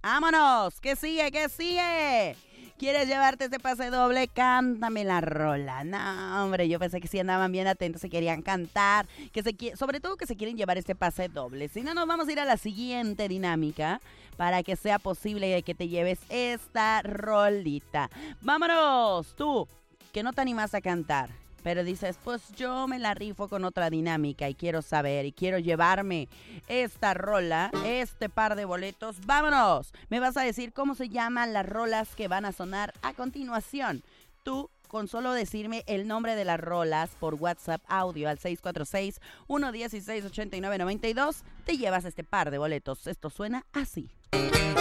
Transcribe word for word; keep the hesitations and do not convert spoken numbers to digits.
¡Vámonos! ¿Qué sigue? ¿Qué sigue? ¿Quieres llevarte este pase doble? Cántame la rola. No, hombre, yo pensé que sí andaban bien atentos, se querían cantar, que se qui- sobre todo que se quieren llevar este pase doble. Si no, nos vamos a ir a la siguiente dinámica para que sea posible que te lleves esta rolita. ¡Vámonos! Tú, que no te animas a cantar, pero dices, pues yo me la rifo con otra dinámica y quiero saber y quiero llevarme esta rola, este par de boletos. ¡Vámonos! Me vas a decir cómo se llaman las rolas que van a sonar a continuación. Tú, con solo decirme el nombre de las rolas por WhatsApp audio al seis cuatro seis, uno uno seis, ocho nueve nueve dos, te llevas este par de boletos. Esto suena así.